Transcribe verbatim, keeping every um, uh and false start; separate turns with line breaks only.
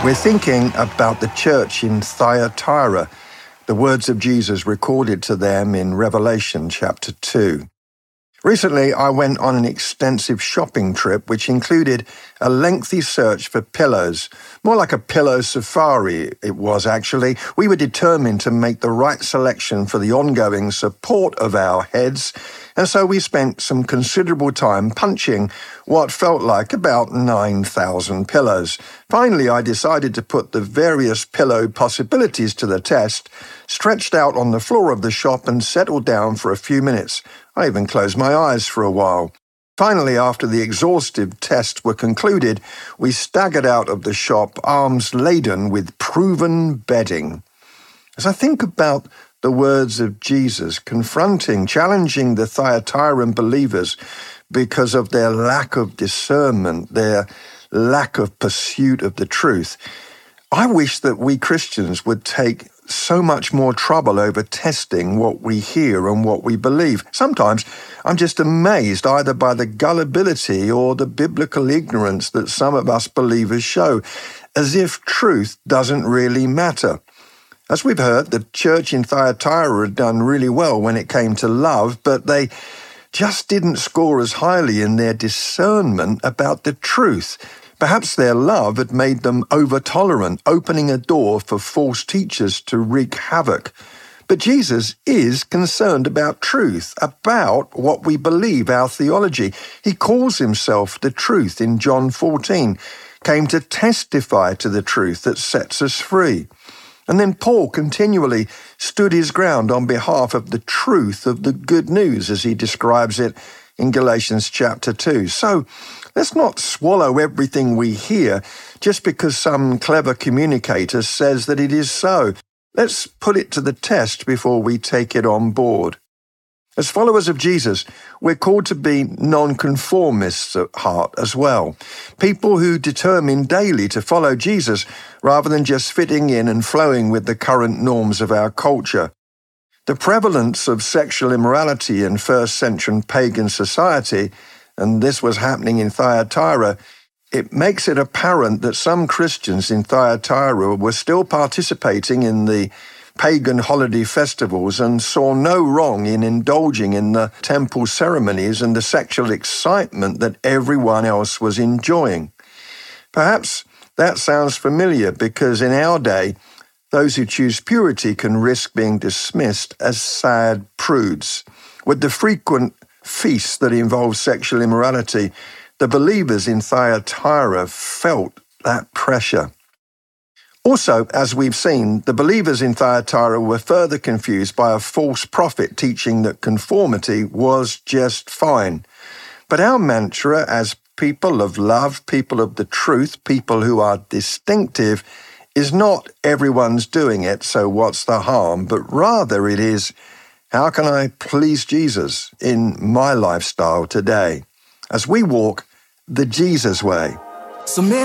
We're thinking about the church in Thyatira, the words of Jesus recorded to them in Revelation chapter two. Recently, I went on an extensive shopping trip which included a lengthy search for pillows. More like a pillow safari, it was actually. We were determined to make the right selection for the ongoing support of our heads, and so we spent some considerable time punching what felt like about nine thousand pillows. Finally, I decided to put the various pillow possibilities to the test, stretched out on the floor of the shop and settled down for a few minutes. I even closed my eyes for a while. Finally, after the exhaustive tests were concluded, we staggered out of the shop, arms laden with proven bedding. As I think about the words of Jesus confronting, challenging the Thyatiran believers because of their lack of discernment, their lack of pursuit of the truth, I wish that we Christians would take so much more trouble over testing what we hear and what we believe. Sometimes I'm just amazed either by the gullibility or the biblical ignorance that some of us believers show, as if truth doesn't really matter. As we've heard, the church in Thyatira had done really well when it came to love, but they just didn't score as highly in their discernment about the truth. Perhaps their love had made them over-tolerant, opening a door for false teachers to wreak havoc. But Jesus is concerned about truth, about what we believe, our theology. He calls himself the truth in John fourteen, came to testify to the truth that sets us free. And then Paul continually stood his ground on behalf of the truth of the good news, as he describes it in Galatians chapter two. So let's not swallow everything we hear just because some clever communicator says that it is so. Let's put it to the test before we take it on board. As followers of Jesus, we're called to be nonconformists at heart as well. People who determine daily to follow Jesus rather than just fitting in and flowing with the current norms of our culture. The prevalence of sexual immorality in first century pagan society, and this was happening in Thyatira, it makes it apparent that some Christians in Thyatira were still participating in the pagan holiday festivals and saw no wrong in indulging in the temple ceremonies and the sexual excitement that everyone else was enjoying. Perhaps that sounds familiar because in our day, those who choose purity can risk being dismissed as sad prudes. With the frequent feasts that involve sexual immorality, the believers in Thyatira felt that pressure. Also, as we've seen, the believers in Thyatira were further confused by a false prophet teaching that conformity was just fine. But our mantra as people of love, people of the truth, people who are distinctive, is not everyone's doing it, so what's the harm? But rather it is, how can I please Jesus in my lifestyle today as we walk the Jesus way? So many